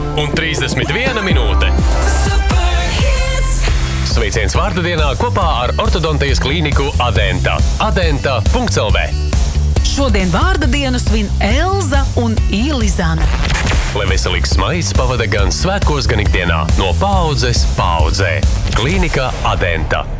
un 31 minūte. Sveiciens vārda dienā kopā ar ortodontijas klīniku Adenta. Adenta.lv. Šodien vārda dienu svin Elza un Ilizana. Lai veselīgs smaids pavada gan svētkos, gan ikdienā. No paaudzes paaudzē. Klīnika Adenta.